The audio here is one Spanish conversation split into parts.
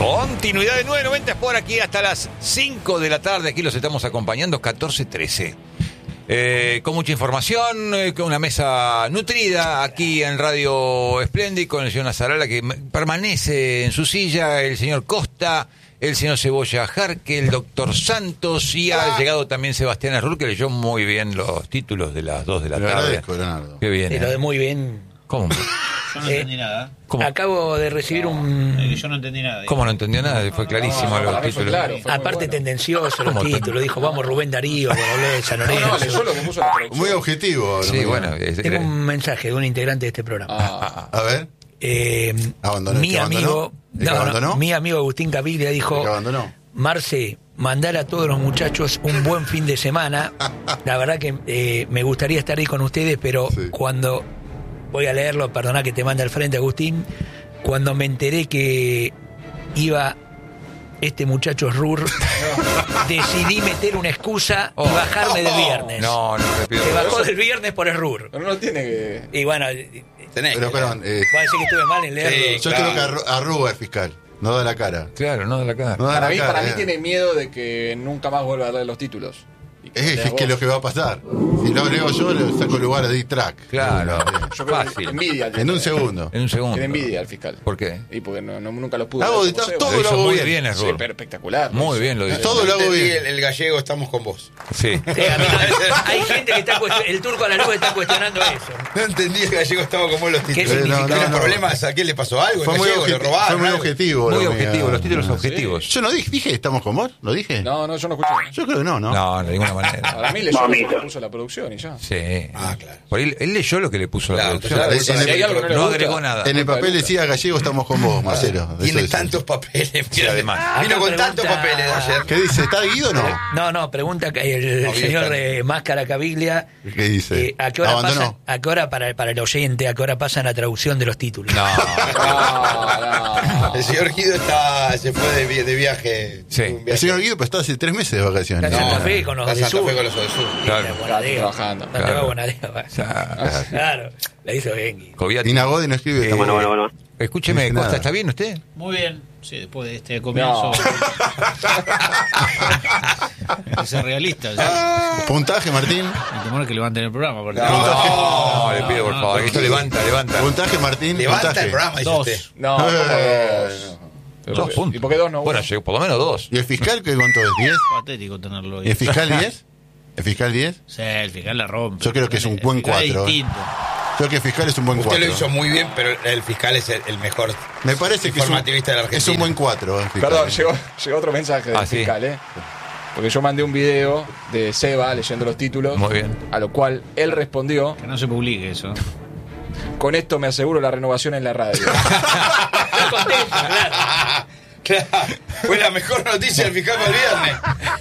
Continuidad de 990 por aquí hasta las 5 de la tarde. Aquí los estamos acompañando, 14:13. Con mucha información, con una mesa nutrida aquí en Radio Splendid, con el señor Nazarala que permanece en su silla, el señor Costa, el señor Cebolla Jarque, el doctor Santos, y ha llegado también Sebastián Arrul, que leyó muy bien los títulos de las 2 de la tarde. Agradezco, Leonardo. Qué bien. Lo de muy bien. ¿Cómo? Yo no entendí nada. ¿Cómo? Acabo de recibir un... Yo no entendí nada. ¿Cómo no entendió nada? Fue clarísimo los títulos. Claro, Aparte tendencioso los ¿Cómo? títulos. Dijo, vamos Rubén Darío, por hablar de San Lorenzo. leyó lo que puso la producción. Muy objetivo. Sí, ¿no? bueno. Tengo un mensaje de un integrante de este programa. A ver. Abandonó. Mi ¿Te abandonó? amigo, ¿Te abandonó? mi amigo Agustín Capiglia dijo, ¿Te abandonó? Marce, mandar a todos los muchachos un buen fin de semana. La verdad que me gustaría estar ahí con ustedes, pero Sí. cuando voy a leerlo, perdona que te mande al frente, Agustín, cuando me enteré que iba este muchacho Rur, decidí meter una excusa y bajarme del viernes. No, repito. Se bajó del viernes por el Rur. Pero no tiene que... Y bueno, Pero perdón, voy a decir que estuve mal en leerlo. yo creo que arruga el fiscal. No da la cara. Claro, no de la cara. No da la cara. Para mí tiene miedo de que nunca más vuelva a darle los títulos. Y Es leas que vos. lo que va a pasar. Si lo leo yo, le saco el lugar a D-Track. Claro, Yo creo que fácil. envidia. En un segundo. En un segundo. Tiene envidia al fiscal. ¿Por qué? Y porque nunca los pudo. Hago ver de como todo Seba. Lo lo hizo hago muy bien. bien, Sí, Errol. pero espectacular. Muy bien lo hizo. Todo lo hago Entendí bien. el gallego, estamos con vos. Sí. Sí, a mí hay gente que está el turco a la luz está cuestionando eso. No entendí el gallego, estamos con vos los ¿Qué títulos. significa? ¿Tienen No. problemas? ¿A quién le pasó algo? Fue ¿El muy, gallego? ¿Le fue robaron muy algo? objetivo. Muy lo objetivo, mío. los títulos objetivos. Yo no dije estamos con vos. ¿Lo dije? No, yo no escuché. Yo creo que no. No, de ninguna manera. Para mí leyó lo que puso la producción y ya. Sí. Ah, claro. Por ahí, él leyó lo que le puso la Claro, producción. claro, Si Si hay algo que no le No gusta, agregó nada. En el papel decía gallego estamos con vos, Marcelo. Eso Tiene decía. tantos papeles. Sí, además. Vino Acá con pregunta- tantos papeles ayer. ¿Qué dice? ¿Está Guido o no? No, pregunta que el No, señor bien, Máscara Caviglia. ¿Qué dice? ¿A qué hora Abandonó. pasan? ¿A qué hora para el oyente? ¿A qué hora pasan la traducción de los títulos? No. No. El señor Guido se fue de viaje. Sí. Un viaje. El señor Guido pues, está hace 3 meses de vacaciones. Está en Santa No, Fe con los está de en Santa Sur. Fe con los del Sur. Claro. Bonadeo. trabajando. ¿Dónde Claro. va Bonadeo? Claro, la hizo bien. Guido. Coviati. Dina Godi no escribe. está Bueno. Escúcheme, No dice Costa, nada. ¿está bien usted? Muy bien. Sí, después de este comienzo. De ser realista. Ya. Puntaje, Martín. El temor es que levanten el programa. Porque No, le pido por favor. Esto levanta. Puntaje, Martín. Levanta puntaje. el programa, dice Dos. usted. No, ¿cómo dos? 2 puntos. ¿Y por qué dos no? Bueno, llegó por lo menos 2. ¿Y el fiscal qué contó? ¿Es 10? patético tenerlo ¿Y ahí. el fiscal 10? ¿El fiscal 10? Sí, el fiscal la rompe. Yo creo que es un buen El fiscal es 4, distinto. Yo creo que el fiscal es un buen Usted 4. lo hizo muy bien, pero el fiscal es el mejor Me parece que es informativista de la un Argentina. buen 4. El fiscal. Perdón, llegó otro mensaje del sí. fiscal, Porque yo mandé un video de Seba leyendo los títulos. Muy bien. A lo cual él respondió: Que no se publique eso. con esto me aseguro la renovación en la radio. Está contento, claro. Claro, fue la mejor noticia del fiscal para el viernes.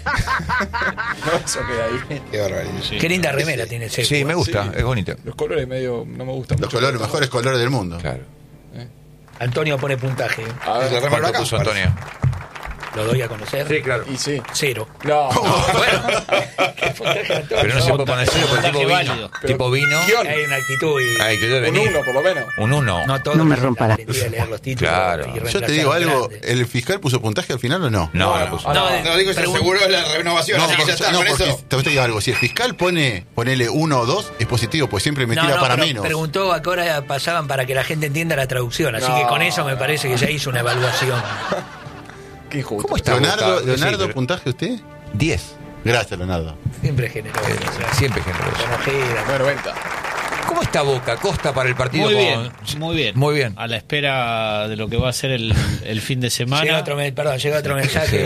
No, eso queda ahí. Qué barbaridad. Sí. Qué linda remera tiene ese. Sí, me gusta, Sí. es bonito. Los colores medio no me gustan Los mucho. colores, mejores colores del mundo. Claro. Antonio pone puntaje. A ver, La remera ¿Cuánto acá, puso parece. Antonio? Lo doy a conocer. claro. y sí. 0. No. Bueno, ¿qué puntaje, Antonio? Pero no se puede poner 0 porque el tipo Puntaje vino. válido. Tipo vino. Guión. Hay una actitud y Ay, que yo Un venía. 1 por lo menos. Un 1. no todo. No me rompa la- aprendí a leer los títulos. Claro. y Yo Yo reemplazar te digo los algo, grandes. ¿el fiscal puso puntaje al final o no? No, No, la puso. No, digo, se aseguró la renovación, así que ya está, con porque eso. te digo algo, si el fiscal ponele 1 o 2, es positivo, pues siempre me tira para pero menos. preguntó a qué hora pasaban para que la gente entienda la traducción. Así No. que con eso me parece que ya hizo una evaluación. Qué injusto. ¿Cómo está? Leonardo, Boca? Leonardo, Sí, pero- ¿puntaje usted? 10. Gracias, Leonardo. Siempre generoso. Siempre generoso. Con ojera. 9.90. ¿Cómo está Boca? Costa para el partido Muy con... bien, muy bien. Muy bien. A la espera de lo que va a ser el fin de semana. Llega otro mensaje.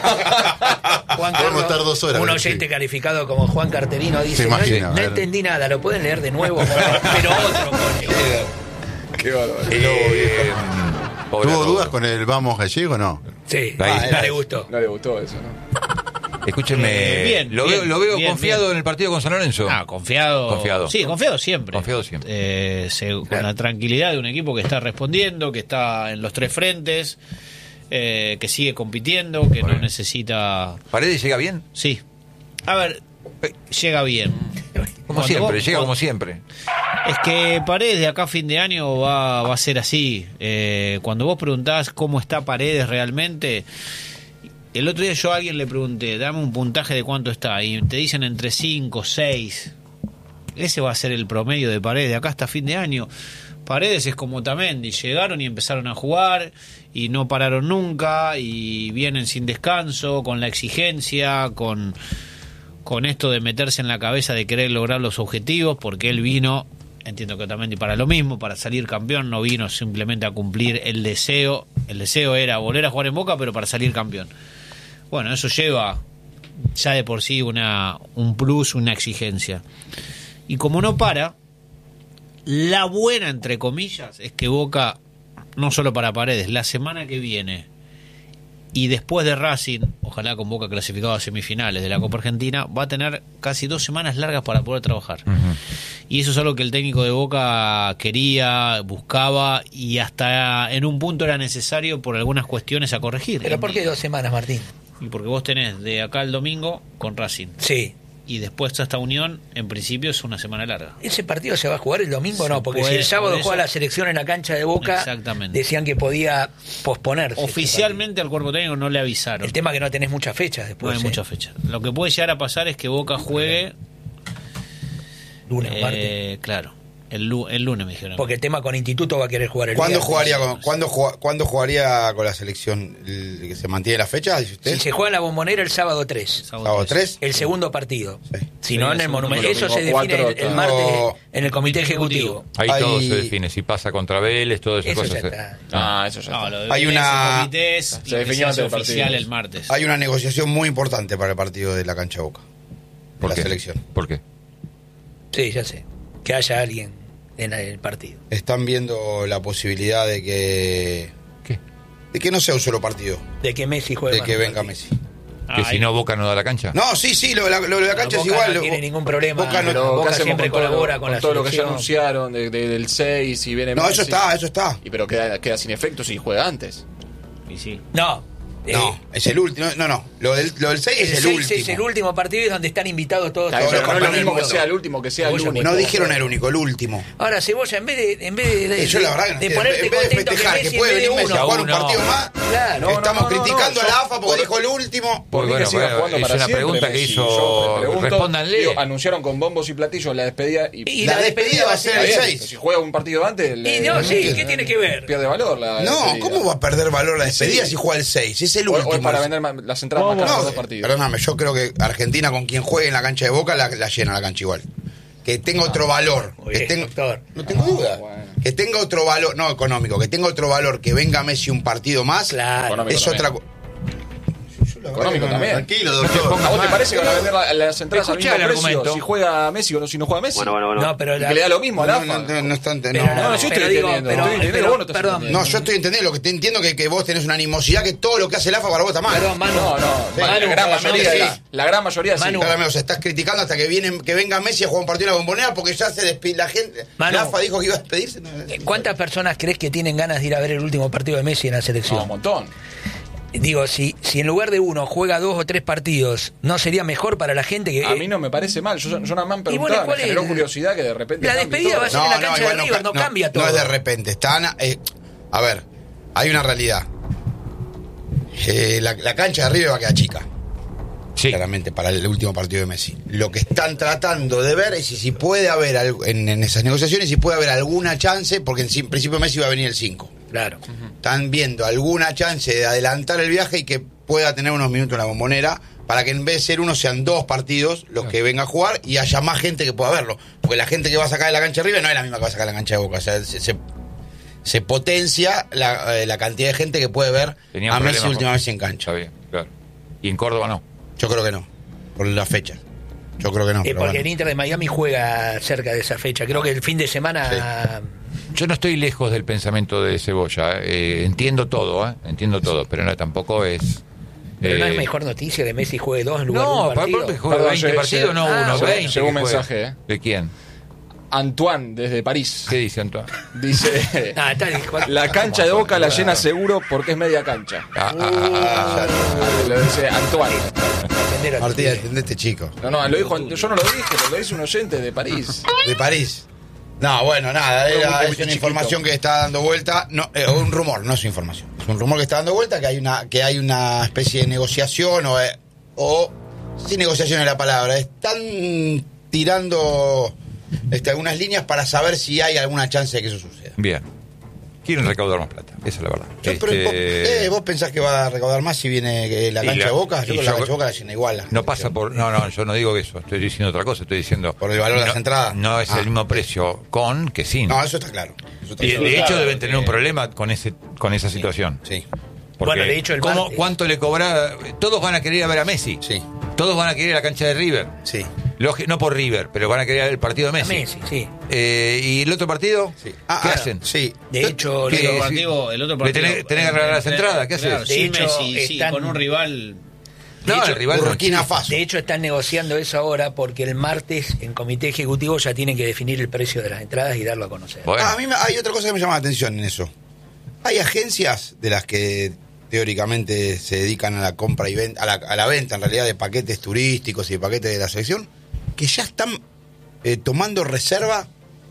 Juan Podemos estar 2 horas, un sí. oyente calificado como Juan Carterino dice: Se imagina, no a ver. entendí nada, lo pueden leer de nuevo, pero otro, coño. Qué bárbaro. Pobre ¿Tuvo Boca. dudas con el vamos gallego no? Sí, Ahí. no le gustó. No le gustó eso, ¿no? Escúcheme, Bien, lo bien, veo bien, confiado bien. en el partido con San Lorenzo. Confiado. Confiado. Sí, confiado siempre. Confiado siempre. Con la tranquilidad de un equipo que está respondiendo, que está en los 3 frentes, que sigue compitiendo, que no Bueno. necesita... ¿Paredes llega bien? Sí. A ver, llega bien. Como Cuando siempre, vos- llega cuando- como siempre. Es que Paredes de acá a fin de año va a ser así. Cuando vos preguntás cómo está Paredes realmente, el otro día yo a alguien le pregunté, dame un puntaje de cuánto está, y te dicen entre 5, 6. Ese va a ser el promedio de Paredes de acá hasta fin de año. Paredes es como Otamendi, llegaron y empezaron a jugar y no pararon nunca y vienen sin descanso, con la exigencia, con esto de meterse en la cabeza de querer lograr los objetivos, porque él vino, entiendo que Otamendi para lo mismo, para salir campeón, no vino simplemente a cumplir el deseo. El deseo era volver a jugar en Boca, pero para salir campeón. Bueno, eso lleva ya de por sí un plus, una exigencia. Y como no para, la buena, entre comillas, es que Boca, no solo para Paredes, la semana que viene y después de Racing, ojalá con Boca clasificado a semifinales de la Copa Argentina, va a tener casi 2 semanas largas para poder trabajar. Y eso es algo que el técnico de Boca quería, buscaba y hasta en un punto era necesario por algunas cuestiones a corregir. ¿Pero por qué 2 semanas, Martín? Y porque vos tenés de acá al domingo con Racing. Sí. Y después esta unión, en principio, es una semana larga. ¿Ese partido se va a jugar el domingo o no? Se Porque puede, si el sábado por eso- juega la selección en la cancha de Boca, Exactamente. decían que podía posponerse. Oficialmente al cuerpo técnico no le avisaron. El tema es que no tenés muchas fechas No después. hay mucha fecha. Lo que puede llegar a pasar es que Boca juegue... Lunes o martes. Claro, el lunes me dijeron. Porque el tema con Instituto va a querer jugar el ¿Cuándo viernes. ¿Cuándo jugaría con la selección? ¿Que se mantiene la fecha, dice usted? Si se juega en la Bombonera el sábado 3. ¿Sábado 3? El segundo partido. Sí. Si no, en el segundo Monumento. partido. Eso se define Cuatro, el martes tengo- en el Comité Ejecutivo. Ahí Hay- todo se define. Si pasa contra Vélez, todas esas Eso ya cosas. está. Ah, eso ya No, está. lo de Hay Vélez una- en comités y Se que definió se hace antes del oficial partido. el martes. Hay una negociación muy importante para el partido de la cancha de Boca. De ¿Por la qué? selección. ¿Por qué? Sí, ya sé. Que haya alguien en el partido. Están viendo la posibilidad de que... ¿Qué? De que no sea un solo partido. De que Messi juegue De más que un venga partido. Messi. Que Ah, si no, Boca no da la cancha. No, sí, lo de la cancha es Boca igual. no tiene ningún problema. Boca no- Pero Boca ¿qué hacemos siempre con todo, colabora con la todo lo que ya selección. anunciaron del 6 y viene No, Messi? eso está. Y pero queda sin efecto si juega antes. Y sí. No. No, es el último. No. Lo del 6 es el 6 último. es el último partido y es donde están invitados todos. Está bien, Todos pero los no es lo campeones mismo del que sea mundo. el último, que sea el Cebolla, único. No dijeron el único, el último. Ahora, Cebolla, en vez de Yo la verdad que de ponerte en vez de contento festejar que Messi puede en vez venir de Messi a uno. jugar un No. partido más, Claro. estamos criticando a la AFA porque por- dijo el último. Por mí Bueno, que siga bueno, jugando es para una siempre, pregunta que Messi. hizo- Yo te pregunto, respóndanle. digo, anunciaron con bombos y platillos la despedida y la despedida va a ser ser el Está bien, 6. si juega un partido antes Y no, sí, ¿qué tiene que ver? pierde valor la No, despedida. ¿cómo va a perder valor la despedida Sí. si juega el 6? Es el O último. es para vender las entradas más caras No, de los partidos. perdóname, yo creo que Argentina con quien juegue en la cancha de Boca la llena la cancha igual. Que tenga otro valor. Muy Que bien, tenga, doctor. no tengo duda. bueno. Que tenga otro valor, no económico, que tenga otro valor, que venga Messi un partido más. Claro. Económico Es también. otra cosa. Económico también. Tranquilo, No te doctor. pongas ¿A vos te mal. parece que van a vender las entradas al Escuchá mismo el precio argumento. si juega Messi o si no juega Messi? No, pero Y que le da lo mismo a la No, AFA. no están. Pero No, no, yo estoy entendiendo, estoy entendiendo, vos no estás perdón, entendiendo. No, yo estoy entendiendo. Lo que te entiendo que vos tenés una animosidad que todo lo que hace el AFA para vos está mal. perdón, Manu. No, Sí. la gran mayoría sí. la gran mayoría sí. Manu. Claramente, o sea, estás criticando hasta que venga Messi a jugar un partido en la Bombonera porque ya se despide la gente. Manu. La AFA dijo que iba a despedirse. No, ¿Cuántas personas crees que tienen ganas de ir a ver el último partido de Messi en la No, selección? un montón. Digo, si en lugar de uno juega 2 o 3 partidos, ¿no sería mejor para la gente que... A mí no me parece mal. Yo nada más Y bueno, preguntaba, me ¿cuál es? generó curiosidad que de repente La cambie despedida todo. va a ser en la cancha de River, no cambia todo. No es de repente. Están. A ver, hay una realidad. La cancha de River va a quedar chica. Sí. Claramente, para el último partido de Messi. Lo que están tratando de ver es si puede haber, en esas negociaciones, si puede haber alguna chance, porque en principio Messi va a venir el 5. Claro. Están viendo alguna chance de adelantar el viaje y que pueda tener unos minutos en la Bombonera para que en vez de ser uno sean 2 partidos los que venga a jugar y haya más gente que pueda verlo. Porque la gente que va a sacar de la cancha de River no es la misma que va a sacar de la cancha de Boca. O sea, se potencia la cantidad de gente que puede ver Tenían a Messi problemas última con- vez en cancha. Está bien, claro. Y en Córdoba no. Yo creo que no, por la fecha. Yo creo que no. pero Porque bueno. el Inter de Miami juega cerca de esa fecha. Creo que el fin de semana... Yo no estoy lejos del pensamiento de Cebolla. Entiendo todo, entiendo todo, pero no, tampoco es... Pero no es mejor noticia que Messi juegue 2 en lugar de No, un partido. para que juegue Perdón, 20 llegó- partidos, no ah, uno, llegó- 20. llegó un que juegue. mensaje, ¿De quién? Antoine, desde París. ¿Qué dice Antoine? Dice: Está la cancha de Boca la llena seguro porque es media cancha. Lo dice Antoine. Martínez, entendete, chico. No, lo dijo, yo no lo dije, lo dice un oyente de París. De París. No, bueno, nada, es una información que está dando vuelta, no, un rumor, no es información. Es un rumor que está dando vuelta, que hay una especie de negociación o sin negociación es la palabra. Están tirando algunas líneas para saber si hay alguna chance de que eso suceda. Bien. Quieren recaudar más plata, esa es la verdad. Pero ¿vos pensás que va a recaudar más si viene la cancha de Boca? Yo creo que la cancha de Boca la llena igual. No pasa por... No, yo no digo eso, estoy diciendo otra cosa, estoy diciendo... Por el valor de las entradas. No es el mismo precio con que sin. No, eso está claro. De hecho deben tener un problema con esa situación. Sí. Porque bueno, de hecho, ¿cuánto le cobra? Todos van a querer ir a ver a Messi. Sí. Todos van a querer ir a la cancha de River. Sí. No por River, pero van a querer el partido de Messi. Messi, sí. ¿Y el otro partido? Sí. ¿Qué hacen? Sí. De hecho, El otro partido. ¿Tenés que regalar las entradas? ¿Qué haces? Claro, De sin hecho, Messi, sí, están- con un rival. No, el rival no. Burkina Faso. De hecho, están negociando eso ahora porque el martes en comité ejecutivo ya tienen que definir el precio de las entradas y darlo a conocer. Bueno. A mí hay otra cosa que me llama la atención en eso. Hay agencias de las que teóricamente se dedican a la compra y venta, a la venta en realidad de paquetes turísticos y de paquetes de la selección, que ya están tomando reserva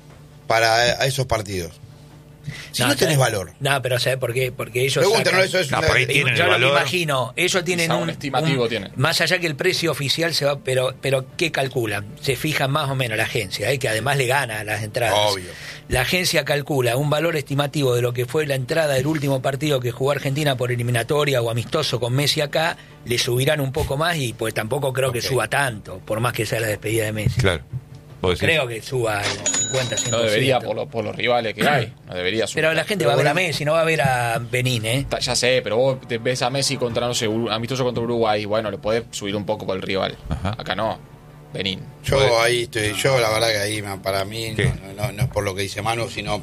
para esos partidos. Si no tenés valor. No, pero ¿sabes por qué? Porque ellos Pregúntanos, sacan- eso es No, una... por ahí tienen yo el lo que valor. imagino, ellos tienen Quizá un estimativo tienen. más allá que el precio oficial se va, pero ¿qué calculan? Se fija más o menos la agencia, que además le gana a las entradas. Obvio. La agencia calcula un valor estimativo de lo que fue la entrada del último partido que jugó Argentina por eliminatoria o amistoso con Messi acá, le subirán un poco más y pues tampoco creo que suba tanto, por más que sea la despedida de Messi. Claro. ¿Vos decís? Creo que suba el 50-100%. No debería por los rivales que hay. No debería subir. Pero la gente va a ver a Messi, no va a ver a Benín, ¿eh? Ya sé, pero vos te ves a Messi contra, no sé, amistoso contra Uruguay. Bueno, le podés subir un poco por el rival. Ajá. Acá no. Benín. Yo ahí estoy, yo la verdad que ahí para mí ¿Qué? no es por lo que dice Manu, sino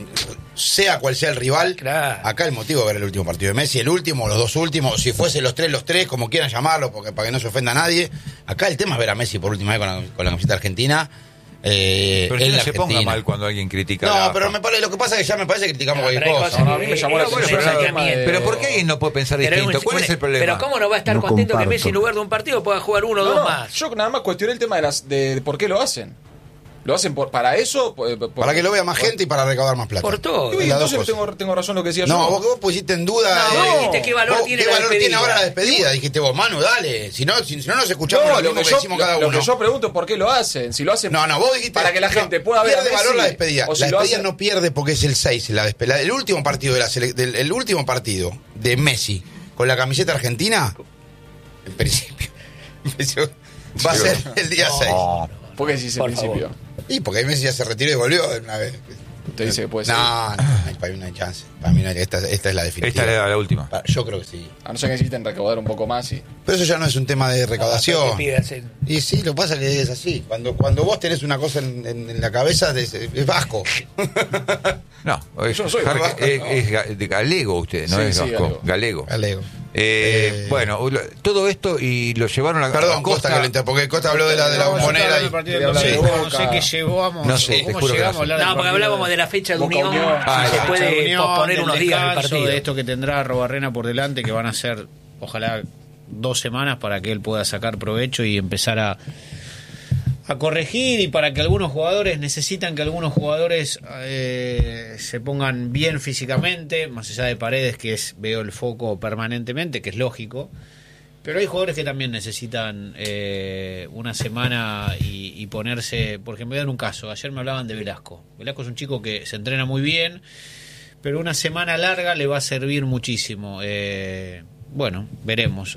sea cual sea el rival, Claro. acá el motivo de ver el último partido de Messi, el último, los dos últimos, si fuese los tres, como quieran llamarlo, porque para que no se ofenda a nadie, acá el tema es ver a Messi por última vez con la camiseta argentina. Pero en no la se ponga Argentina. mal cuando alguien critica. No, pero lo que pasa es que ya me parece que criticamos cualquier Pero hay cosa. cosas No, a mí me llamó la bueno, atención pero el tema de- Pero ¿por qué alguien no puede pensar Pero distinto? ¿Cuál es el problema? Pero ¿cómo no va a estar No contento comparto. que Messi en lugar de un partido pueda jugar uno o dos más? Yo nada más cuestioné el tema de por qué lo hacen. ¿Lo hacen para eso? Para que lo vea más gente y para recaudar más plata. Por todo. Y Las dos entonces cosas. tengo razón lo que decía No, yo. vos pusiste en duda. No, vos dijiste qué valor tiene la despedida. ahora la despedida. Dijiste vos, Manu, dale. Si no nos escuchamos No, lo mismo que decimos cada uno. lo que yo pregunto es por qué lo hacen. Si lo hacen No, vos dijiste. para que la gente pueda ver a pierde Messi, valor la despedida. o si La lo despedida hacen- no pierde porque es el 6. El último partido el último partido de Messi con la camiseta argentina, en principio, va a ser el día 6. ¿Por qué decís en Por principio? Y porque ahí Messi ya se retiró y volvió de una vez. Te dice que puede ser. No, para mí no hay chance. Para mí no hay, esta es la definitiva. Esta es la última. Yo creo que sí. A no ser que necesiten recaudar un poco más. Y... Pero eso ya no es un tema de recaudación. Te pide hacer- Y sí, lo que pasa es que es así. Cuando vos tenés una cosa en la cabeza, es vasco. No, es, Yo no soy Jarque- vasco, es de galego usted, no Sí, es sí, vasco. Galego. Galego. Bueno, todo esto y lo llevaron a Perdón, Costa, porque Costa habló de la bombonera. No Sí. sé qué llevamos. No sé, te ¿Cómo juro que llegamos no a hablar del No, porque partido hablábamos de la fecha de Boca unión, Unión. Ah, si se la puede fecha de unión, posponer del unos días el descanso, partido. de esto que tendrá Robarrena por delante, que van a ser, ojalá, 2 semanas para que él pueda sacar provecho y empezar a corregir, y para que algunos jugadores necesitan que algunos jugadores se pongan bien físicamente, más allá de Paredes, que veo el foco permanentemente, que es lógico. Pero hay jugadores que también necesitan una semana y ponerse... Por ejemplo, voy a dar un caso. Ayer me hablaban de Velasco. Velasco es un chico que se entrena muy bien, pero una semana larga le va a servir muchísimo. Bueno, veremos.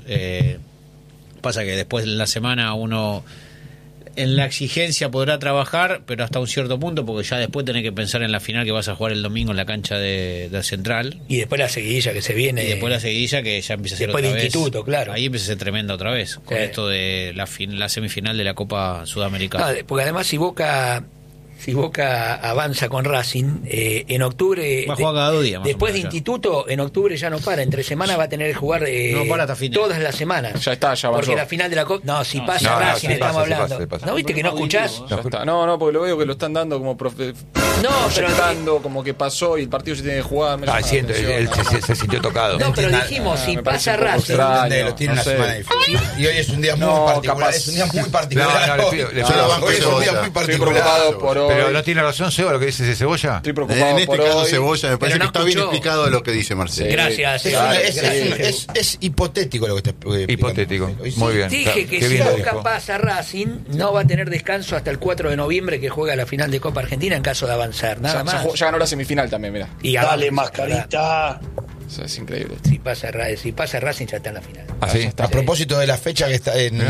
Pasa que después de la semana uno en la exigencia podrá trabajar, pero hasta un cierto punto, porque ya después tenés que pensar en la final que vas a jugar el domingo en la cancha del Central. Y después la seguidilla que se viene. Y después la seguidilla que ya empieza a ser Después otra del vez. instituto, claro. Ahí empieza a ser tremenda otra vez, con Sí. esto de la semifinal de la Copa Sudamericana. No, porque además si Boca si Boca avanza con Racing, en octubre, Va a jugar cada 2 días, más después o de menos, instituto, en octubre ya no para, entre semana va a tener que jugar No para hasta fin de todas las semanas. Ya está, ya avanzó. Porque la final de la Copa, no, si No, pasa no, Racing sí estamos pasa, sí hablando. pasa, sí pasa. ¿No viste que no escuchás? Ya está. No, porque lo veo que lo están dando como No, pero proyectando, como que pasó y el partido se tiene que jugar. me llama la Siento, atención, él nada más. se sintió tocado. no, pero entiendo. dijimos, si me parece pasa un poco Racing, extraño. Lo tiene no una sé. semana difícil. Y hoy es un día muy No, particular. capaz- Es un día muy particular. No, le pido- le Hoy pido- hoy es un día muy Estoy particular. preocupado por hoy. Pero no tiene razón, Seba, lo que dice ese Cebolla. Estoy preocupado En este por caso, hoy. Cebolla, me parece no que está bien escuchó. explicado lo que dice Marcelo. Gracias. Es hipotético lo que está explicando. Hipotético. Hoy sí. Muy bien. Dije que Qué si bien lo Boca dijo. pasa Racing, no va a tener descanso hasta el 4 de noviembre que juega la final de Copa Argentina en caso de avanzar, nada más. Ya ganó la semifinal también, mira. Y Dale, avanza, mascarita. O sea, es increíble. Si pasa Racing ya está en la final. ¿Ah, sí? A propósito de la fecha que está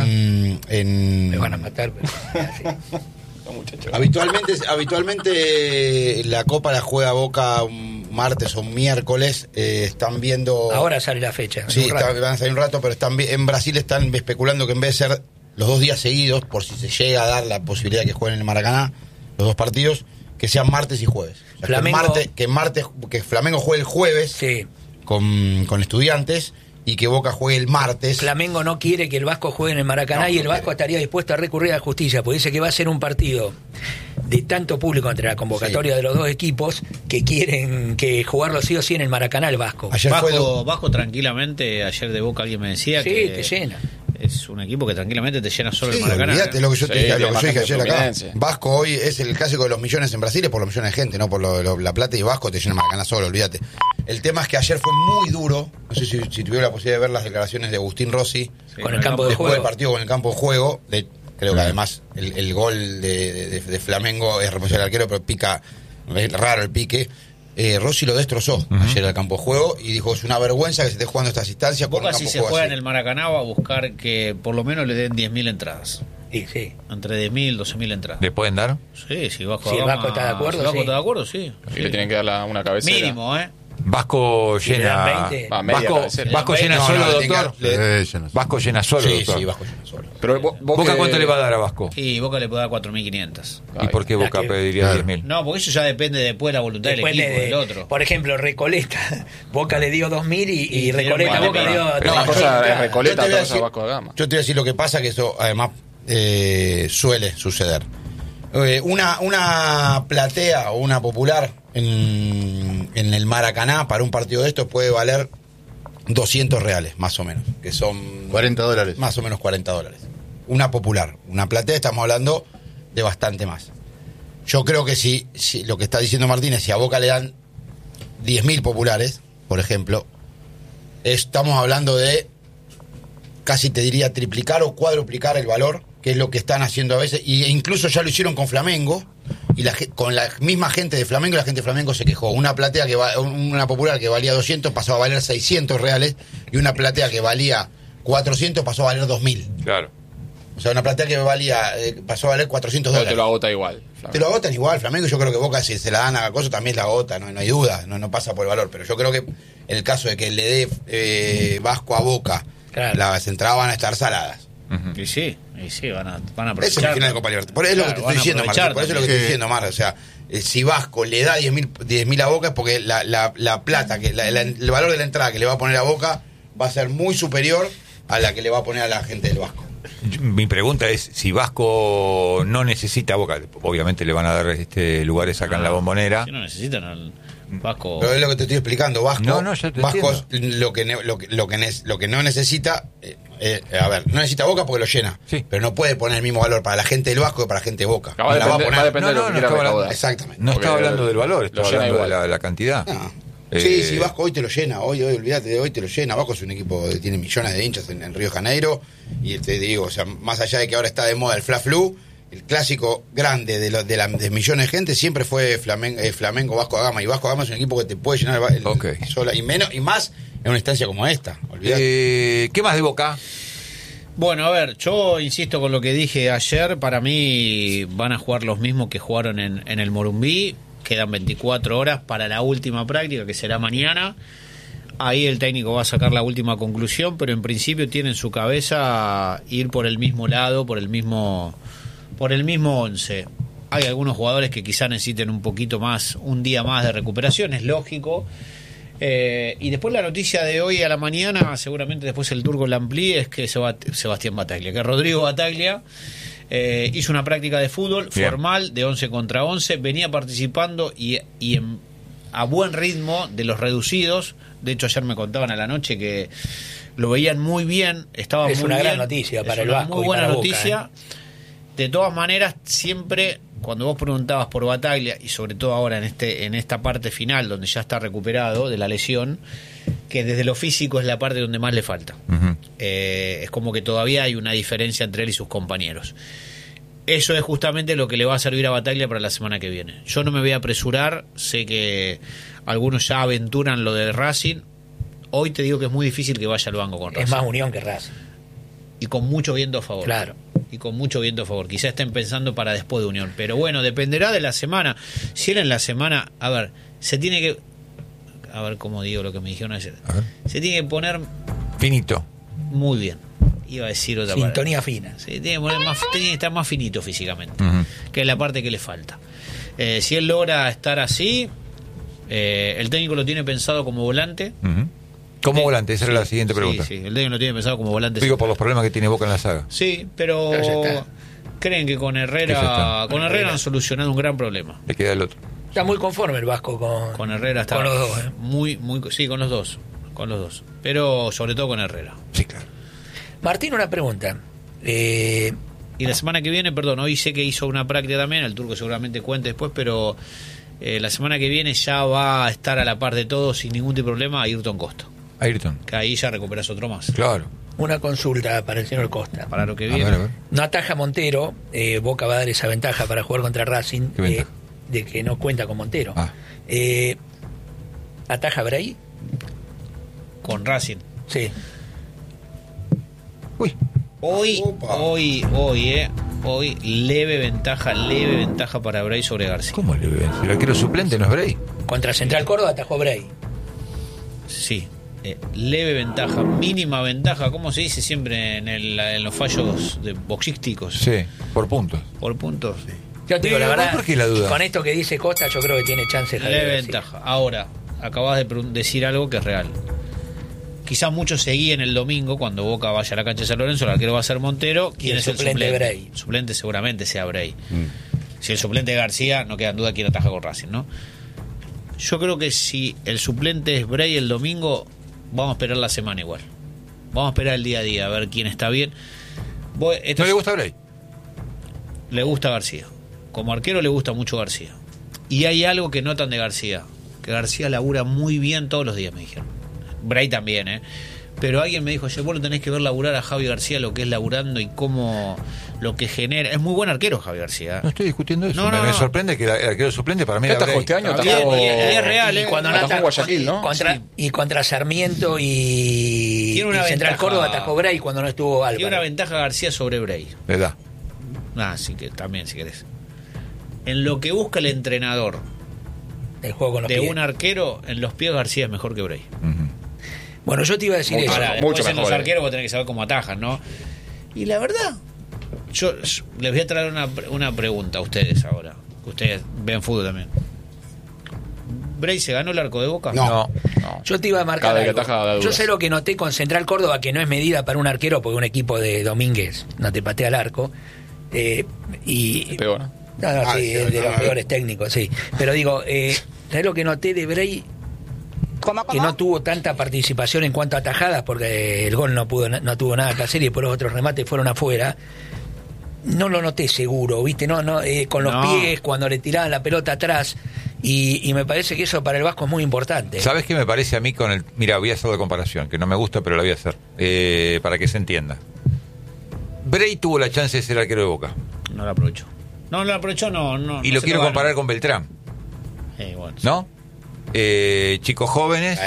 Me van a matar. Pero, sí. No, muchachos. Habitualmente la Copa la juega Boca un martes o un miércoles. Están viendo. Ahora sale la fecha. en Sí, un rato. van a salir un rato, pero en Brasil están especulando que en vez de ser los 2 días seguidos, por si se llega a dar la posibilidad de que jueguen en el Maracaná, los 2 partidos, que sean martes y jueves. O sea, Flamengo- que Flamengo juegue el jueves Sí. con Estudiantes y que Boca juegue el martes. Flamengo no quiere que el Vasco juegue en el Maracaná No, y el no Vasco quiere. estaría dispuesto a recurrir a la justicia, porque dice que va a ser un partido de tanto público entre la convocatoria de los dos equipos que quieren que jugarlo sí o sí en el Maracaná el Vasco. Ayer fue Vasco tranquilamente, ayer de Boca alguien me decía Sí, que te llena. es un equipo que tranquilamente te llena solo Sí, el Maracaná. olvídate lo que yo te Sí, dije, lo tiene que más yo dije gente ayer acá. Fluminense. Vasco hoy es el clásico de los millones en Brasil, es por los millones de gente, no por la plata, y Vasco te llena el Maracaná solo, olvídate. El tema es que ayer fue muy duro, no sé si tuvieron la posibilidad de ver las declaraciones de Agustín Rossi Con el campo de después del juego. partido con el campo de juego. Creo que además el gol de Flamengo es responsable del arquero, pero pica, es raro el pique. Rossi lo destrozó ayer al campo de juego y dijo: es una vergüenza que se esté jugando estas instancias con un Boca campo si de se juego juega así. en el Maracaná va a buscar que por lo menos le den 10.000 entradas. Sí, sí. Entre 10.000 12.000 entradas. ¿Le pueden dar? Sí, si Vasco Si el Gama- Vasco está de acuerdo, si Vasco sí. está de acuerdo, sí. Y le tienen que dar una cabecera. Mínimo, ¿eh? Vasco le dan llena. 20. Va, media Vasco, cabecera. Vasco llena No, solo, no, le tenga- doctor. Yo no sé. Vasco llena solo, Sí, doctor. sí, Vasco llena solo. Pero vos ¿Boca que- cuánto le va a dar a Vasco? Y Boca le puede dar 4.500. ¿Y por qué Boca que- pediría Claro. 10.000? No, porque eso ya depende después de la voluntad Después del equipo, del otro. Por ejemplo, Recoleta. Boca le dio 2.000 y Y Recoleta dieron Boca le 40.000. dio. Pero No, una cosa es Recoleta, yo te voy a otra cosa decir- es Vasco da Gama. Yo te voy a decir lo que pasa, que eso además suele suceder. Una platea o una popular en el Maracaná para un partido de estos puede valer 200 reales, más o menos, que son $40. más o menos $40. Una popular, una platea, estamos hablando de bastante más. Yo creo que si lo que está diciendo Martínez, si a Boca le dan 10.000 populares, por ejemplo, estamos hablando de casi te diría triplicar o cuadruplicar el valor, que es lo que están haciendo a veces, e incluso ya lo hicieron con Flamengo, y con la misma gente de Flamengo, y la gente de Flamengo se quejó. Una platea una popular que valía 200 pasó a valer 600 reales, y una platea que valía 400 pasó a valer 2.000. Claro. O sea, una platea que valía pasó a valer 400 Pero dólares. te lo agota igual. Te lo agotan igual, Flamengo. Yo creo que Boca, si se la dan a cosa, también la agota, no hay duda, no pasa por el valor. Pero yo creo que en el caso de que le dé Vasco a Boca, Claro. las entradas van a estar saladas. Y sí, van a Eso aprovechar. es el final de Copa Libertadores. Por eso es lo que te Claro, estoy diciendo, van a Marco. Por eso es lo que te estoy también. diciendo, Mar. O sea, si Vasco le da 10.000 a Boca, es porque la plata, el valor de la entrada que le va a poner a Boca va a ser muy superior a la que le va a poner a la gente del Vasco. Mi pregunta es, si Vasco no necesita a Boca, obviamente le van a dar lugares acá en la Bombonera. Si no necesitan al Vasco. Pero es lo que te estoy explicando. Vasco, No, ya te Vasco entiendo. lo que no necesita, a ver, no necesita Boca porque lo llena. Sí. Pero no puede poner el mismo valor para la gente del Vasco que para la gente de Boca. Va a Y la va a depender, poner. va a depender de lo que quiera estaba hablando- recaudar. Exactamente. No Porque estaba hablando del valor, lo estaba llena hablando de igual. la cantidad. No. Eh, Sí, Vasco hoy te lo llena, hoy olvídate de hoy te lo llena. Vasco es un equipo que tiene millones de hinchas en Río de Janeiro, y te digo, o sea, más allá de que ahora está de moda el Fla-Flu, el clásico grande de millones de gente siempre fue Flamengo Vasco da Gama, y Vasco da Gama es un equipo que te puede llenar Ok. sola, y más en una instancia como esta, olvídate. ¿Qué más de Boca? Bueno, a ver, yo insisto con lo que dije ayer. Para mí van a jugar los mismos que jugaron en el Morumbí. Quedan 24 horas para la última práctica, que será mañana. Ahí el técnico va a sacar la última conclusión, pero en principio tiene en su cabeza ir por el mismo lado, por el mismo 11. Hay algunos jugadores que quizás necesiten un poquito más, un día más de recuperación, es lógico. Y después la noticia de hoy a la mañana, seguramente después el Turco la amplíe, es que Sebastián Bataglia, que Rodrigo Bataglia hizo una práctica de fútbol formal de 11 contra 11, venía participando a buen ritmo de los reducidos. De hecho, ayer me contaban a la noche que lo veían muy bien, estaba es muy una bien. gran noticia para el una Vasco muy y buena para Boca, noticia. De todas maneras, siempre cuando vos preguntabas por Bataglia, y sobre todo ahora en esta parte final donde ya está recuperado de la lesión, que desde lo físico es la parte donde más le falta. Ujú. Es como que todavía hay una diferencia entre él y sus compañeros. Eso es justamente lo que le va a servir a Bataglia para la semana que viene. Yo no me voy a apresurar, sé que algunos ya aventuran lo de Racing. Hoy te digo que es muy difícil que vaya al banco con Racing. Es más Unión que Racing. Y con mucho viento a favor. Claro. Y con mucho viento a favor. Quizás estén pensando para después de Unión. Pero bueno, dependerá de la semana. Si él en la semana, a ver, se tiene que... A ver cómo digo lo que me dijeron ayer. A ver. Se tiene que poner Finito. muy bien. Iba a decir otra palabra. Sintonía fina. Sí, tiene que estar más finito físicamente, Ujú. que es la parte que le falta. Si él logra estar así, el técnico lo tiene pensado como volante. Ujú. Como volante, esa era la siguiente pregunta. Sí, el técnico lo tiene pensado como volante. Digo por los problemas que tiene Boca en la saga. Sí, pero Pero ya está. creen que con Que ya Herrera está. han solucionado un gran problema. Le queda el otro. Está muy conforme el Vasco Con Herrera está con los dos. muy sí, con los dos, pero sobre todo con Herrera. Sí, claro. Martín, una pregunta. Y la semana que viene, perdón, hoy sé que hizo una práctica también, el Turco seguramente cuente después, pero la semana que viene ya va a estar a la par de todos sin ningún tipo de problema Ayrton Costa, Ayrton. que ahí ya recuperas otro más. Claro. Una consulta para el señor Costa. Para lo que A viene. ver, a ver. No ataja Montero, Boca va a dar esa ventaja para jugar contra Racing, ¿Qué ventaja? de que no cuenta con Montero. Ah. ¿Ataja Bray? Con Racing. Sí. Uy. Hoy, leve ventaja para Bray sobre García. ¿Cómo le ven? Si el arquero suplente no es Bray. Contra Central Córdoba atajó Bray. Sí, leve ventaja, mínima ventaja, ¿cómo se dice siempre en los fallos boxísticos? Sí, por puntos. Por puntos. Yo te digo la verdad, ¿por qué la duda? con esto que dice Costa yo creo que tiene chance Javier Leve García. ventaja. Ahora, acabas de decir algo que es real. Quizás muchos seguían el domingo cuando Boca vaya a la cancha de San Lorenzo, el arquero va a ser Montero. Y ¿Quién el es el suplente suplente? Bray. El suplente seguramente sea Bray. Si el suplente es García, no queda en duda quién ataja con Racing, ¿no? Yo creo que si el suplente es Bray el domingo, vamos a esperar la semana igual. Vamos a esperar el día a día, a ver quién está bien. ¿No le gusta Bray? Le gusta García. Como arquero le gusta mucho García. Y hay algo que notan de García. Que García labura muy bien todos los días, me dijeron. Bray también, ¿eh? Pero alguien me dijo, vos lo tenés que ver laburar a Javi García, lo que es laburando y cómo lo que genera. Es muy buen arquero Javi García. No estoy discutiendo eso. No, me no. sorprende que el arquero suplente para mí ¿Qué era atajó Bray. este año? Bien, Atajó- y es real, Y ¿eh? cuando Atajó en Guayaquil, ¿no? Y contra Sarmiento y Tiene una Central ventaja. Córdoba atajó Bray cuando no estuvo Tiene una Álvaro. ventaja García sobre Bray. ¿Verdad? Sí que también, si querés. En lo que busca el entrenador El juego con los de pies. un arquero, en los pies García es mejor que Bray. Ujú. Bueno, yo te iba a decir Mucho eso. mejor. Después Mucho en los mejor, arqueros vos tenés que saber cómo atajan, ¿no? Y la verdad, yo les voy a traer una pregunta a ustedes ahora. Que ustedes ven fútbol también. ¿Bray se ganó el arco de Boca? No. No. Yo te iba a marcar Cada vez que algo. ataja da Yo dudas. sé lo que noté con Central Córdoba, que no es medida para un arquero, porque un equipo de Domínguez no te patea al arco. Y Pegó, ¿no? No, sí, es de los peores técnicos, sí. Pero digo, ¿sabes lo que noté de Bray? Que no tuvo tanta participación en cuanto a atajadas, porque el gol no tuvo nada que hacer y después los otros remates fueron afuera. No lo noté seguro, ¿viste? No, con los No. pies, cuando le tiraban la pelota atrás. Y me parece que eso para el Vasco es muy importante. ¿Sabes qué me parece a mí con el... Mira, voy a hacer de comparación, que no me gusta, pero la voy a hacer, para que se entienda. Bray tuvo la chance de ser arquero de Boca. No lo aprovechó. No lo aprovechó, no. Y no lo se quiero ganó. comparar con Beltrán, Bueno, ¿no? Chicos jóvenes.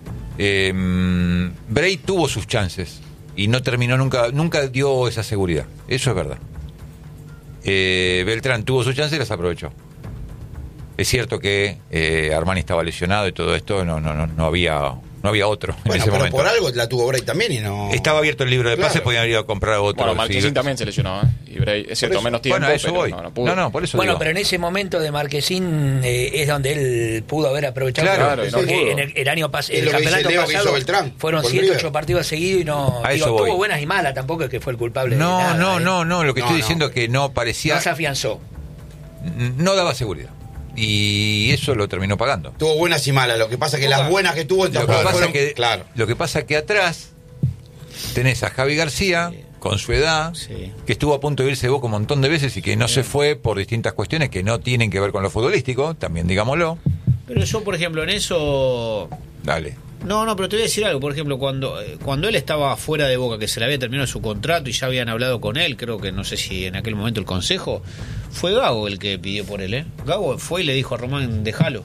Bray tuvo sus chances y no terminó nunca dio esa seguridad. Eso es verdad. Beltrán tuvo sus chances y las aprovechó. Es cierto que Armani estaba lesionado y todo esto no no había otro en Bueno, ese pero momento. por algo la tuvo Bray también y no... Estaba abierto el libro de pases, Claro. podían haber ido a comprar otro. Bueno, Marquesín sí. también se lesionó, ¿eh? Y Bray, es cierto, menos tiempo, Bueno, a eso pero voy. no pudo. No, por eso Bueno, digo. pero en ese momento de Marquesín es donde él pudo haber aprovechado. Claro, y no porque pudo. en el año pasado, Es el lo que dice campeonato Leo que hizo pasado, Beltrán fueron con 7, River. 8 partidos seguidos y no. A eso voy. Tuvo buenas y malas, tampoco es que fue el culpable de No, nada. no, lo que No, estoy no. diciendo es que no parecía, No se afianzó. no daba seguridad. Y eso lo terminó pagando. Tuvo buenas y malas. Lo que pasa que las buenas que tuvo Lo que tampoco pasa fueron... que, Claro. lo que pasa que atrás tenés a Javi García, con su edad, Sí. que estuvo a punto de irse de Boca un montón de veces y que no se fue por distintas cuestiones que no tienen que ver con lo futbolístico, también digámoslo. Pero yo, por ejemplo, en eso... Dale. No, pero te voy a decir algo. Por ejemplo, cuando él estaba fuera de Boca, que se le había terminado su contrato y ya habían hablado con él, creo que no sé si en aquel momento el consejo, fue Gago el que pidió por él, ¿eh? Gago fue y le dijo a Román, déjalo.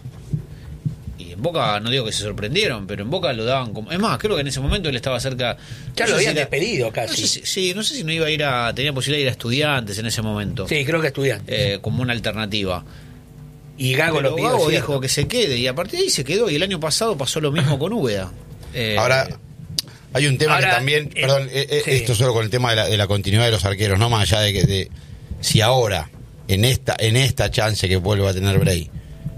Y en Boca, no digo que se sorprendieron, pero en Boca lo daban como... Es más, creo que en ese momento él estaba cerca... Ya no lo sé habían si era- despedido No casi. sé si, no sé si no iba a ir a... Tenía posibilidad de ir a Estudiantes en ese momento. Sí, creo que estudiante. Como una alternativa. Y Gago Pero lo pidió. Gago ¿cierto? dijo que se quede y a partir de ahí se quedó y el año pasado pasó lo mismo con Úbeda. Ahora, hay un tema Ahora, que también, perdón, sí. esto solo con el tema de la continuidad de los arqueros, no más allá de si ahora, en esta chance que vuelve a tener Bray,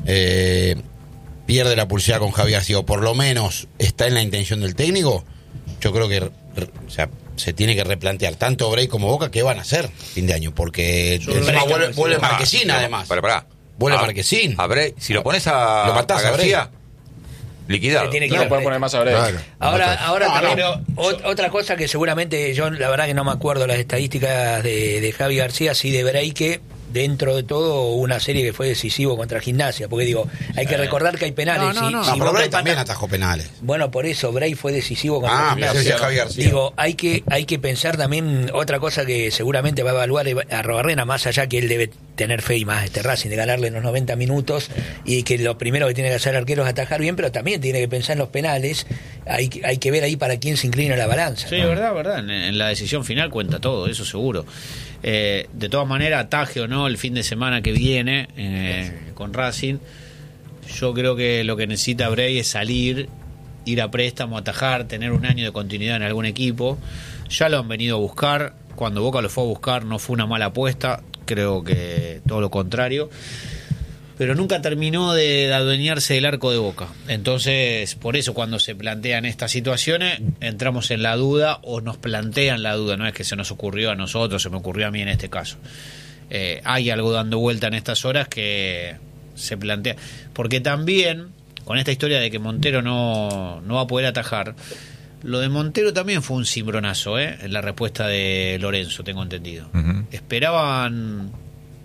pierde la pulsera con Javier García, o por lo menos está en la intención del técnico, yo creo que o sea, se tiene que replantear tanto Bray como Boca qué van a hacer fin de año, porque encima vuelve Marquesín además. Pará. Vuelve Marquesín. Si lo pones a, Lo matás a a Bray. García, liquidado. Le tiene que No ir puede al- poner más a Bray. Claro. Ahora No, también, no. otra cosa que seguramente yo la verdad que no me acuerdo las estadísticas de Javi García, sí de Bray, que dentro de todo hubo una serie que fue decisivo contra Gimnasia, porque digo, hay que recordar que hay penales. No, si No, pero Boca Bray empata- también atajó penales. Bueno, por eso Bray fue decisivo contra Ah, me decía Javi García. Digo, hay que pensar también otra cosa que seguramente va a evaluar a Robarrena, más allá que él debe tener fe y más Racing de ganarle en los 90 minutos y que lo primero que tiene que hacer el arquero es atajar bien, pero también tiene que pensar en los penales. Hay que ver ahí para quién se inclina la balanza. Sí, ¿no? verdad. En la decisión final cuenta todo, eso seguro. De todas maneras, ataje o no el fin de semana que viene con Racing, yo creo que lo que necesita Bray es salir, ir a préstamo, atajar, tener un año de continuidad en algún equipo. Ya lo han venido a buscar. Cuando Boca lo fue a buscar no fue una mala apuesta, creo que todo lo contrario. Pero nunca terminó de adueñarse del arco de Boca. Entonces, por eso cuando se plantean estas situaciones, entramos en la duda o nos plantean la duda. No es que se nos ocurrió a nosotros, se me ocurrió a mí en este caso. Hay algo dando vuelta en estas horas que se plantea. Porque también, con esta historia de que Montero no va a poder atajar, lo de Montero también fue un cimbronazo, en la respuesta de Lorenzo, tengo entendido. Ujú. Esperaban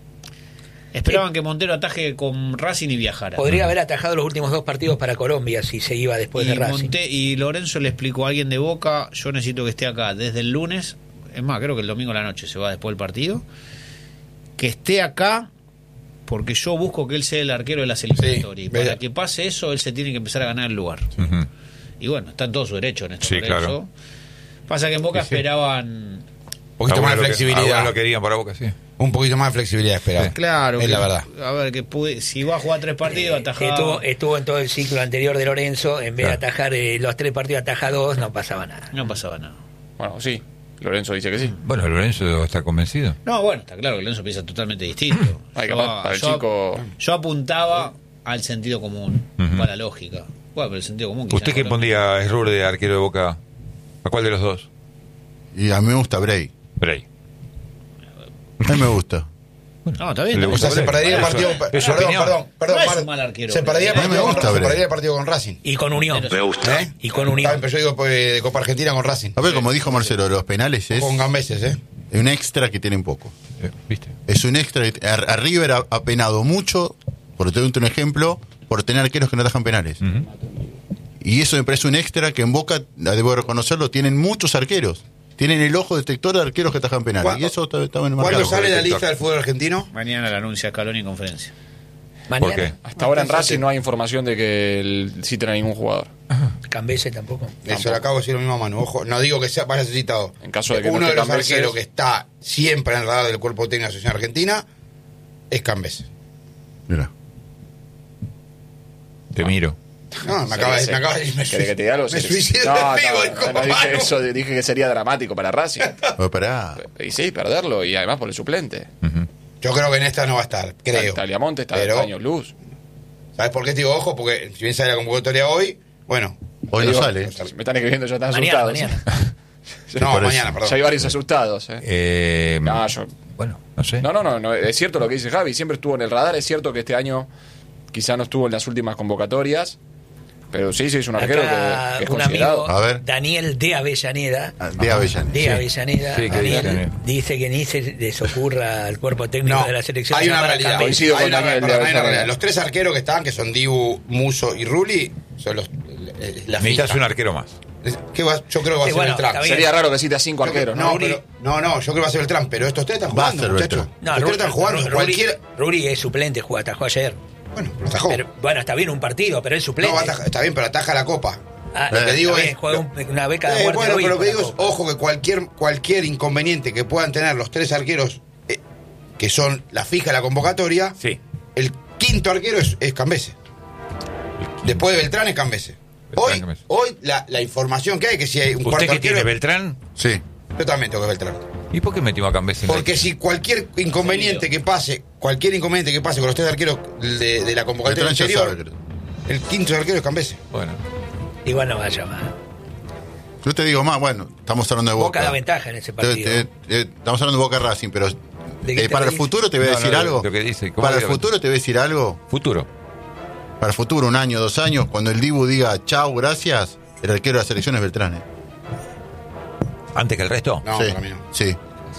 que Montero ataje con Racing y viajara. Podría haber atajado los últimos 2 partidos para Colombia si se iba después de Racing. Y Lorenzo le explicó a alguien de Boca, yo necesito que esté acá desde el lunes, es más, creo que el domingo a la noche se va después del partido, que esté acá porque yo busco que él sea el arquero de la eliminatorias. Y para vea. que pase eso, él se tiene que empezar a ganar el lugar. Ujú. Y bueno, está en todo su derecho en esto. Sí, Lorenzo. claro. Pasa que en Boca Sí, sí. esperaban... Un poquito más de Algunos flexibilidad. lo querían para Boca, sí. Un poquito más de flexibilidad esperaba. Claro, Es que- la verdad. A ver, si va a jugar 3 partidos, atajaba. Estuvo en todo el ciclo anterior de Lorenzo, en vez Claro. de atajar los 3 partidos, ataja 2, no pasaba nada. No pasaba nada. Bueno, sí. Lorenzo dice que sí. Bueno, Lorenzo está convencido. No, bueno, está claro que Lorenzo piensa totalmente distinto. Ay, capaz, para el chico- yo apuntaba al sentido común, Ujú. o a la lógica. Bueno, pero el sentido común... quizá ¿Usted qué no- pondría a Esrur de arquero de Boca? ¿A cuál de los dos? Y a mí me gusta Bray. Bray. A mí me gusta. No, está bien. Le está O sea, se Eso- perdería el partido. es su opinión. Perdón, No es Mar- un mal arquero. Se perdería el A mí me partido, gusta, se Bray. perdería el partido con Racing. Y con Unión. Me gusta. ¿Eh? Y con Está Unión. bien, pero yo digo pues, de Copa Argentina con Racing. A ver, como dijo Marcelo, los penales es Con Gambeses, ¿eh? un extra que tienen poco. ¿Viste? Es un extra. A River ha penado mucho, por tenerte un ejemplo, por tener arqueros que no atajan penales. Ujú. Y eso me parece un extra que en Boca, debo reconocerlo, tienen muchos arqueros. Tienen el ojo detector de arqueros que atajan penales. ¿Cuándo- Y eso está bien ¿Cuándo marcado. sale la detector. lista del fútbol argentino? Mañana la anuncia Scaloni en conferencia. Mañana. ¿Por qué? Hasta ahora en Racing no hay información de que el City tenga ningún jugador. Cambese tampoco. Eso le acabo de decir lo mismo a Manu. Ojo, no digo que sea, vaya citado. En caso de que no uno de esté los Cambeses- arqueros que está siempre en el radar del cuerpo técnico de la Asociación Argentina es Cambeses. Mira. Te miro. No, me acaba de ¿Querés que te diga algo? me suicido No, en vivo, no dije eso, dije que sería dramático para Racing. Pero pará. Y sí, perderlo, y además por el suplente. Yo creo que en esta no va a estar, creo. Taliamonte está Pero- de años luz. ¿Sabes por qué te digo ojo? Porque si bien sale la convocatoria hoy, bueno. Hoy Te no digo, sale. Me están escribiendo, ya están Mañana, asustados. mañana. No, por eso. mañana, perdón. Ya hay varios asustados. No, yo... Bueno, no sé. No, es cierto lo que dice Javi, siempre estuvo en el radar, es cierto que este año quizá no estuvo en las últimas convocatorias, pero sí, es un arquero Acá que es un considerado. amigo, A ver. Daniel de Avellaneda. De Avellaneda. De Sí. Avellaneda, Sí, que Daniel dice que ni se les ocurra al cuerpo técnico No, de la selección. hay una llamar a realidad. Cambeses. Coincido Hay con una, Daniel perdón, de hay una Avellaneda. realidad. Los 3 arqueros que están, que son Dibu, Muso y Rulli, son la Necesitas fija. un arquero más. Yo creo que va a Sí, ser bueno, Beltrán. está bien. Sería raro que cite a 5 arqueros, ¿no? No, yo creo que va a ser Beltrán, pero estos 3 están Va a jugando, ser muchachos. Beltrán. No, Los 3 están jugando. Cualquier. Ruri es suplente, atajó ayer. Bueno, pero atajó. Pero, bueno, está bien un partido, pero es suplente. No, está bien, pero ataja la copa. Ah, Lo que digo está es. bien, juega una beca de muerte. Bueno, hoy pero lo que por digo la es, Copa. ojo, que cualquier inconveniente que puedan tener los 3 arqueros, que son la fija de la convocatoria, Sí. el quinto arquero es Cambeses. Después de Beltrán es Cambeses. Beltrán, Cambeses. Hoy la información que hay, que si hay un ¿Usted cuarto que arquero. tiene Beltrán? Sí. Yo también tengo que Beltrán. ¿Y por qué metimos a Cambeses? Porque si cualquier inconveniente que pase con los 3 arqueros de la convocatoria Beltrán ya anterior, sabe, el quinto arquero es Cambeses. Bueno. Igual no va a llamar. Yo te digo más, bueno, estamos hablando de Boca. Boca da ventaja en ese partido. Estamos hablando de Boca Racing, pero ¿De qué te para el reís? futuro te voy a No, decir no, algo. lo que dice, ¿cómo Para el digo? futuro te voy a decir algo. Futuro. Para el futuro, 1 año, 2 años, cuando el Dibu diga chau, gracias, el arquero de la selección es Beltrán. ¿Antes que el resto? No, sí, para mí no. sí.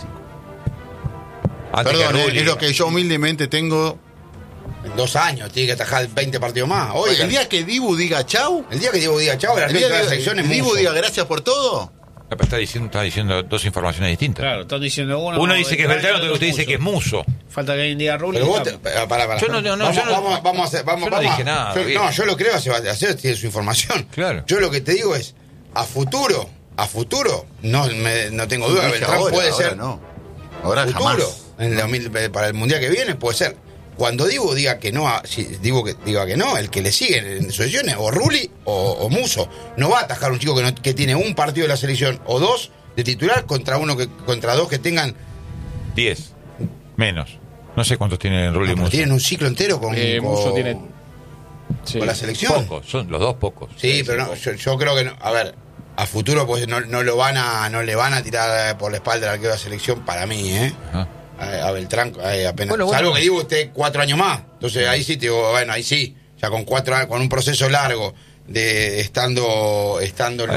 Antes Perdón, que Rulli. es lo que yo humildemente tengo. En 2 años tiene que atajar 20 partidos más. Hoy, El día que Dibu diga chau, el día que Diego diga chao, el el arquero día de la que selección es Dibu Muso. diga gracias por todo, Pero está diciendo dos informaciones distintas. Claro, están diciendo Uno dice que es Beltrán, otro usted dice que es Muso. Falta que alguien diga Rulli. Pero vos y pará. Yo no- Vamos a hacer. yo no dije nada, bien. No, yo lo creo, hacer tiene su información. Claro. Yo lo que te digo es, a futuro, no tengo duda que Dije Beltrán ahora, puede ahora ser no. Ahora futuro. jamás. En el 2000, para el mundial que viene puede ser. Cuando Dibu diga que no, diga que no, el que le sigue en sucesiones, o Rulli o Muso, no va a atajar un chico que tiene un partido de la selección o 2 de titular contra 2 que tengan 10. Menos. No sé cuántos tienen Rulli y pero Muso. tienen un ciclo entero con Muso tiene... Sí. con la selección. Pocos, son los dos pocos. Sí, pero no, yo creo que no, a ver, a futuro pues no le van a tirar por la espalda al arquero de la selección para mí, Ajá. A Beltrán apenas. Bueno, Salvo bueno. que Dibu esté 4 años más. Entonces ahí sí te digo, bueno, ahí sí, ya con 4 años, con un proceso largo de estando en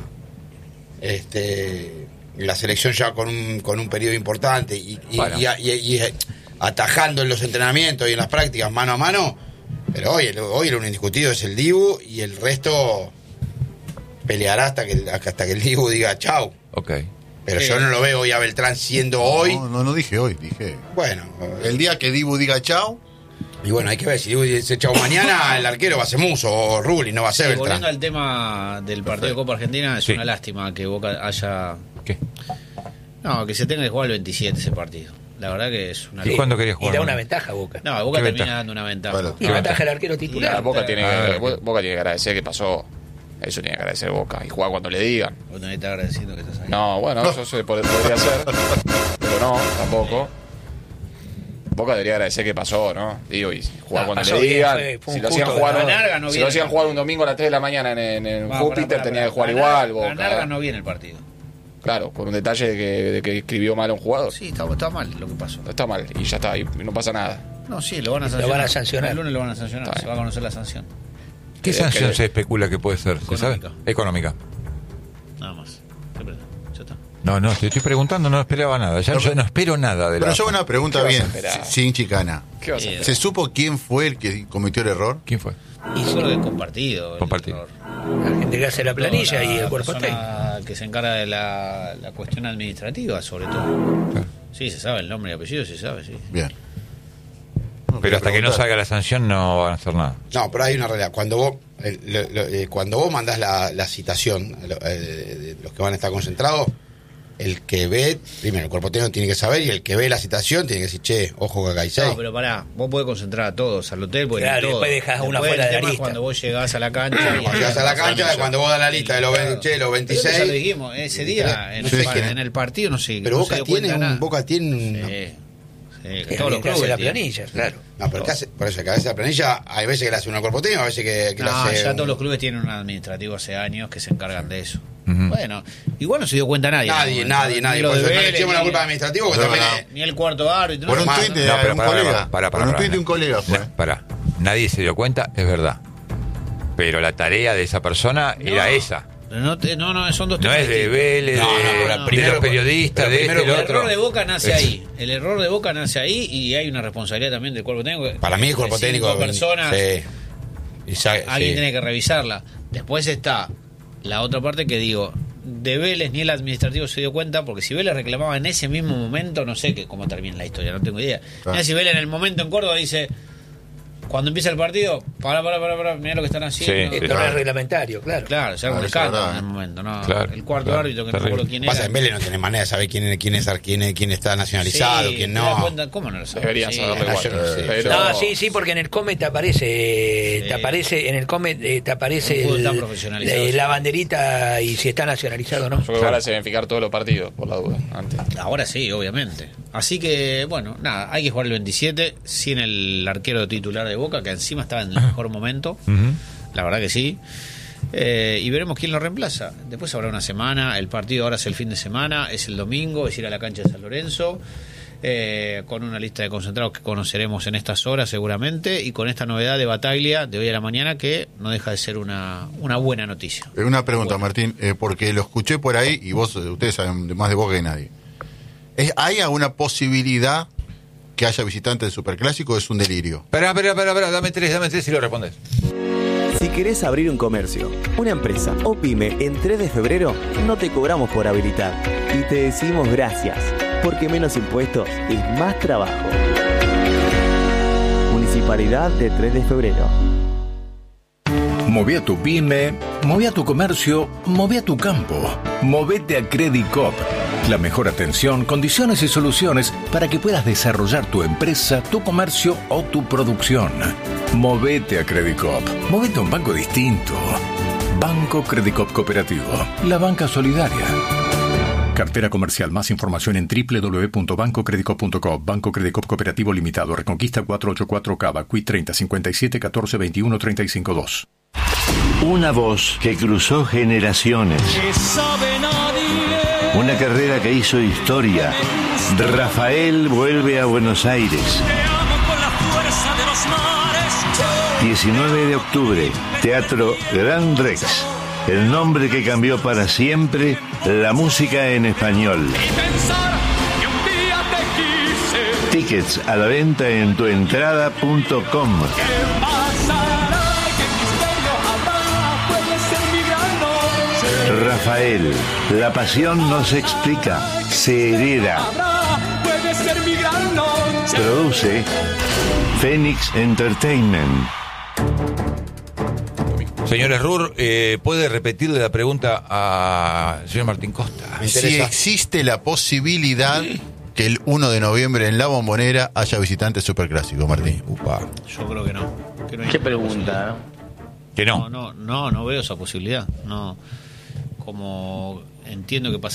la selección ya con un periodo importante y atajando en los entrenamientos y en las prácticas mano a mano. Pero hoy el único indiscutido es el Dibu y el resto peleará hasta que el Dibu diga chau. Ok. Pero yo no lo veo hoy a Beltrán siendo hoy. No dije hoy, dije. Bueno, El día que Dibu diga chau, y bueno, hay que ver si Dibu dice chau mañana, el arquero va a ser Muso o Rulli, no va a ser volviendo Beltrán. al tema del partido de Copa Argentina, es Sí. una lástima que Boca haya... ¿Qué? No, que se tenga que jugar el 27 ese partido. La verdad que es una ¿Y cuándo querías Y jugar? da una ventaja Boca. No, Boca ¿Qué termina ventaja? dando una ventaja. Bueno, Y ventaja el arquero titular. Boca tiene Ah, que agradecer que pasó. Eso tiene que agradecer Boca. Y jugar cuando le digan. Vos tenés que estar agradeciendo que estás ahí. No, bueno, eso se podría ser. Pero no, tampoco. Boca debería agradecer que pasó, ¿no? Digo, y jugar No, cuando pasó le bien, digan. fue un Si lo hacían justo, jugar, la larga no si viene. lo hacían jugar un domingo a las 3 de la mañana en Va, Júpiter, pará, tenía que jugar la igual. larga- Boca. La larga no viene el partido. Claro, por un detalle de que escribió mal a un jugador. Sí, está mal lo que pasó. Está mal, y ya está, y no pasa nada. No, sí, lo van a Lo sancionar. van a sancionar. El lunes lo van a sancionar. Está Se bien. va a conocer la sanción. ¿Qué sanción se especula que puede ser? ¿Se sabe? Económica. Económica. Nada más. Ya está. No, te estoy preguntando, no esperaba nada. Yo no espero nada de pero la... yo una pregunta ¿Qué vas a bien, esperar? sin chicana. ¿Qué vas a hacer? ¿Se supo quién fue el que cometió el error? ¿Quién fue? Y solo que es compartido. el Compartido. error. La gente que hace la planilla La y el cuerpo técnico. persona que se encarga de la cuestión administrativa, sobre todo. Claro. Sí, se sabe el nombre y apellido, se sabe, sí. Bien. Pero hasta que no salga la sanción no van a hacer nada. No, pero hay una realidad. Cuando vos mandás la citación de los que van a estar concentrados, el que ve, primero el cuerpo técnico tiene que saber, y el que ve la situación tiene que decir, che, ojo que acá hay 6. No, pero pará, vos podés concentrar a todos al hotel, porque Claro, todos. después dejás una fuera de la lista. Cuando vos llegás a la cancha. Cuando llegas a la cancha, cuando vos das la lista de los 26. Pero eso ya lo dijimos, ese día, en el partido, no sé. Pero no Boca se dio cuenta tiene nada. un. Boca tiene un. Sí, todos los que hace clubes la tienen. planilla, claro. No, pero por eso, que a veces la planilla, hay veces que la hace un cuerpo técnico, a veces que la No, hace. ya todos los clubes tienen un administrativo hace años que se encargan de eso. Bueno, igual no se dio cuenta nadie. Nadie. Ni lo Por eso de no le Vélez, echemos la ni- culpa al administrativo, que No, también no. es. Ni el cuarto árbitro. Por un no, tuit de No, pero un pará, colega. pará, Por un tuit de un colega fue. Pará. Nadie se dio cuenta, es verdad. Pero la tarea de esa persona era esa. No, son dos No temas es de distintos. Vélez, No, de no, primero- los periodistas, pero de primero este, El el otro. error de Boca nace Es- ahí. El error de Boca nace ahí y hay una responsabilidad también del cuerpo técnico. Para mí, el cuerpo De cinco técnico. personas, Sí. Y alguien tiene que revisarla. Después está la otra parte que digo, de Vélez ni el administrativo se dio cuenta, porque si Vélez reclamaba en ese mismo momento, no sé cómo termina la historia, no tengo idea. Mirá si Vélez en el momento en Córdoba dice, cuando empieza el partido, pará, mirá lo que están haciendo. Sí, Esto no es reglamentario, claro. Claro, se hace un Eso es escándalo verdad, en el momento, ¿no? Claro, El cuarto claro, árbitro, que no terrible. recuerdo quién Pasa, era. en Vélez no tenés manera de saber quién está nacionalizado, Sí, quién te das no. cuenta, ¿cómo no lo sabes? Deberían Sí, saberlo igual. yo no sé. Pero- No, sí, porque en el COME te aparece, en el COME te aparece Un fútbol tan profesionalizado. la banderita y si está nacionalizado o no. Yo creo que ahora se deben fijar todos los partidos, por la duda. Antes. Ahora sí, obviamente. Así que, bueno, nada, hay que jugar el 27 sin el arquero titular de Boca, que encima estaba en el mejor momento. La verdad que sí. Y veremos quién lo reemplaza. Después habrá una semana. El partido ahora es el fin de semana, es el domingo, es ir a la cancha de San Lorenzo. Con una lista de concentrados que conoceremos en estas horas seguramente, y con esta novedad de Bataglia de hoy a la mañana, que no deja de ser una buena noticia. Una pregunta, Martín, porque lo escuché por ahí y ustedes saben más de Boca que nadie. ¿Hay alguna posibilidad que haya visitantes del Superclásico o es un delirio? Espera, dame tres y lo respondes. Si querés abrir un comercio, una empresa o pyme en 3 de febrero, no te cobramos por habilitar y te decimos gracias, porque menos impuestos es más trabajo. Municipalidad de 3 de febrero. Mové a tu pyme, mové a tu comercio, mové a tu campo. Movete a Credit Coop. La mejor atención, condiciones y soluciones para que puedas desarrollar tu empresa, tu comercio o tu producción. Movete a Credit Coop. Movete a un banco distinto. Banco Credit Coop Cooperativo. La banca solidaria. Cartera comercial. Más información en www.bancocreditcoop.com. Banco Credit Coop Cooperativo Limitado. Reconquista 484 Cava. Qui 30 57 14 21 35 2. Una voz que cruzó generaciones. Una carrera que hizo historia. Rafael vuelve a Buenos Aires. 19 de octubre, Teatro Gran Rex. El nombre que cambió para siempre la música en español. Tickets a la venta en tuentrada.com. Rafael, la pasión no se explica, se hereda. Produce Phoenix Entertainment. Señores Rur, ¿puede repetirle la pregunta al señor Martín Costa? Si existe la posibilidad que el 1 de noviembre en La Bombonera haya visitantes Superclásico, Martín. Yo creo que no. Que no hay- ¿Qué pregunta? Que no. No veo esa posibilidad. No, como entiendo que pasa